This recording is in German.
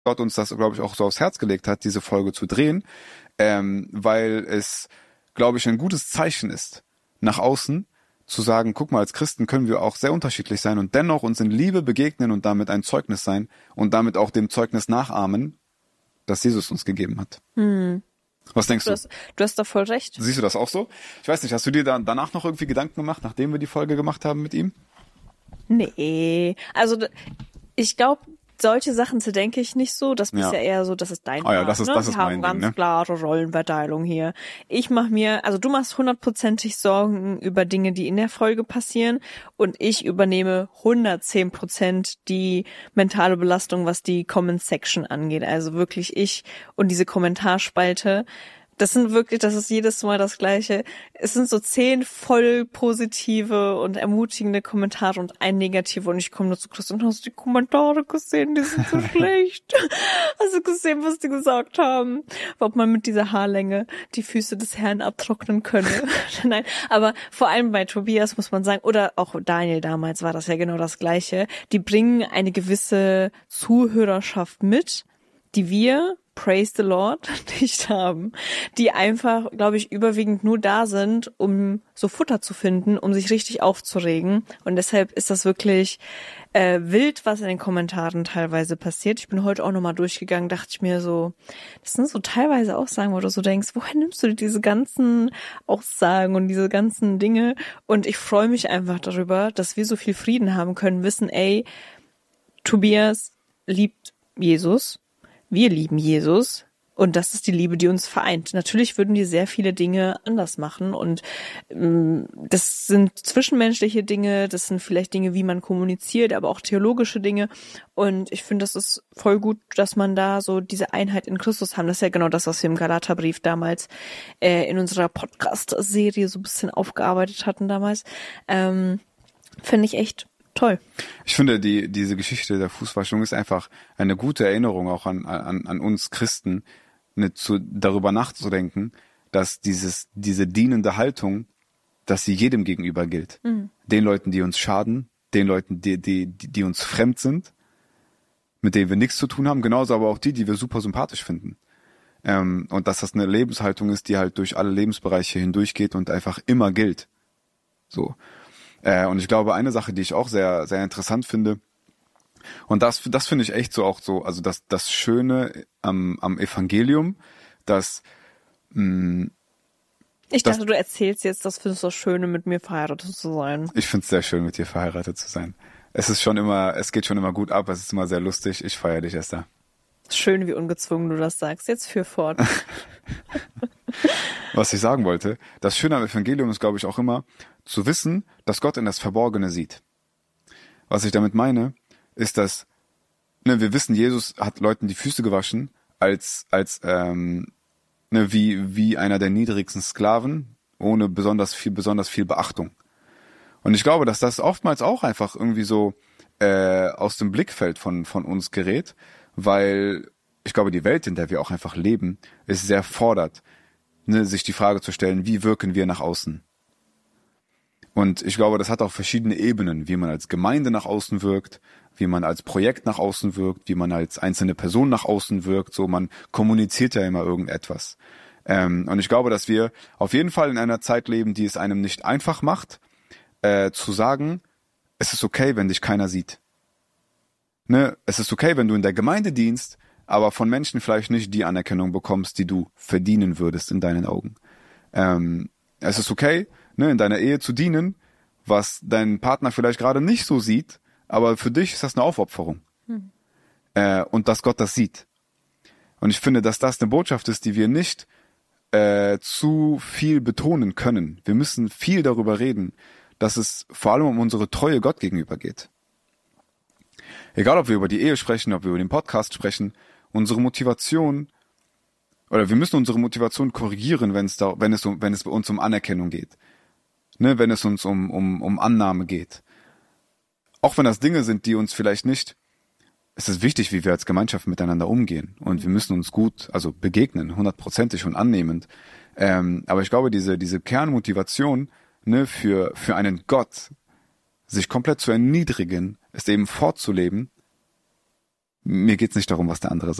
Gott uns das, glaube ich, auch so aufs Herz gelegt hat, diese Folge zu drehen, weil es, glaube ich, ein gutes Zeichen ist, nach außen zu sagen, guck mal, als Christen können wir auch sehr unterschiedlich sein und dennoch uns in Liebe begegnen und damit ein Zeugnis sein und damit auch dem Zeugnis nachahmen, das Jesus uns gegeben hat. Was denkst du? Du hast doch voll recht. Siehst du das auch so? Ich weiß nicht, hast du dir danach noch irgendwie Gedanken gemacht, nachdem wir die Folge gemacht haben mit ihm? Nee, also ich glaube, solche Sachen zerdenke ich nicht so. Das ist ja eher so, das ist dein Part, das ist ne? das ist Wir haben mein ganz Ding, ne? klare Rollenverteilung hier. Ich mache mir, also du machst 100%ig Sorgen über Dinge, die in der Folge passieren und ich übernehme 110% die mentale Belastung, was die Comment Section angeht. Also wirklich ich und diese Kommentarspalte. Das ist jedes Mal das Gleiche. Es sind so 10 voll positive und ermutigende Kommentare und ein negative und ich komme nur zu Christian, hast du die Kommentare gesehen? Die sind so schlecht. Hast du gesehen, was die gesagt haben? Ob man mit dieser Haarlänge die Füße des Herrn abtrocknen könne? Nein, aber vor allem bei Tobias muss man sagen, oder auch Daniel damals war das ja genau das Gleiche. Die bringen eine gewisse Zuhörerschaft mit, die wir, praise the Lord, nicht haben, die einfach, glaube ich, überwiegend nur da sind, um so Futter zu finden, um sich richtig aufzuregen. Und deshalb ist das wirklich wild, was in den Kommentaren teilweise passiert. Ich bin heute auch nochmal durchgegangen, dachte ich mir so, das sind so teilweise Aussagen, wo du so denkst, woher nimmst du diese ganzen Aussagen und diese ganzen Dinge? Und ich freue mich einfach darüber, dass wir so viel Frieden haben können, wissen, ey, Tobias liebt Jesus. Wir lieben Jesus und das ist die Liebe, die uns vereint. Natürlich würden die sehr viele Dinge anders machen und das sind zwischenmenschliche Dinge, das sind vielleicht Dinge, wie man kommuniziert, aber auch theologische Dinge und ich finde, das ist voll gut, dass man da so diese Einheit in Christus haben. Das ist ja genau das, was wir im Galaterbrief damals in unserer Podcast-Serie so ein bisschen aufgearbeitet hatten damals. Finde ich echt toll. Ich finde, diese Geschichte der Fußwaschung ist einfach eine gute Erinnerung auch an uns Christen, darüber nachzudenken, dass diese dienende Haltung, dass sie jedem gegenüber gilt. Den Leuten, die uns schaden, den Leuten, die uns fremd sind, mit denen wir nichts zu tun haben, genauso aber auch die wir super sympathisch finden. Und dass das eine Lebenshaltung ist, die halt durch alle Lebensbereiche hindurchgeht und einfach immer gilt. So. Und ich glaube, eine Sache, die ich auch sehr, sehr interessant finde, und das finde ich echt so auch so, also das Schöne am Evangelium, dass ich dachte, du erzählst jetzt, das findest du das Schöne, mit mir verheiratet zu sein. Ich finde es sehr schön, mit dir verheiratet zu sein. Es geht schon immer gut ab, es ist immer sehr lustig. Ich feiere dich, Esther. Schön, wie ungezwungen du das sagst. Jetzt führ fort. Was ich sagen wollte, das Schöne am Evangelium ist, glaube ich, auch immer zu wissen, dass Gott in das Verborgene sieht. Was ich damit meine, ist, dass wir wissen, Jesus hat Leuten die Füße gewaschen als wie einer der niedrigsten Sklaven, ohne besonders viel Beachtung. Und ich glaube, dass das oftmals auch einfach irgendwie so aus dem Blickfeld von uns gerät, weil ich glaube, die Welt, in der wir auch einfach leben, ist sehr fordert, sich die Frage zu stellen, wie wirken wir nach außen? Und ich glaube, das hat auch verschiedene Ebenen, wie man als Gemeinde nach außen wirkt, wie man als Projekt nach außen wirkt, wie man als einzelne Person nach außen wirkt. So, man kommuniziert ja immer irgendetwas. Und ich glaube, dass wir auf jeden Fall in einer Zeit leben, die es einem nicht einfach macht, zu sagen, es ist okay, wenn dich keiner sieht. Es ist okay, wenn du in der Gemeinde dienst, aber von Menschen vielleicht nicht die Anerkennung bekommst, die du verdienen würdest in deinen Augen. Es ist okay, in deiner Ehe zu dienen, was dein Partner vielleicht gerade nicht so sieht, aber für dich ist das eine Aufopferung. Und dass Gott das sieht. Und ich finde, dass das eine Botschaft ist, die wir nicht zu viel betonen können. Wir müssen viel darüber reden, dass es vor allem um unsere Treue Gott gegenüber geht. Egal, ob wir über die Ehe sprechen, ob wir über den Podcast sprechen, unsere Motivation, oder wir müssen unsere Motivation korrigieren, wenn es bei uns um Anerkennung geht. Wenn es uns um Annahme geht. Auch wenn das Dinge sind, die uns vielleicht nicht, es ist wichtig, wie wir als Gemeinschaft miteinander umgehen. Und wir müssen uns gut, also begegnen, 100%ig und annehmend. Aber ich glaube, diese Kernmotivation, für einen Gott, sich komplett zu erniedrigen, es eben vorzuleben, Mir geht's nicht darum, was der andere sagt.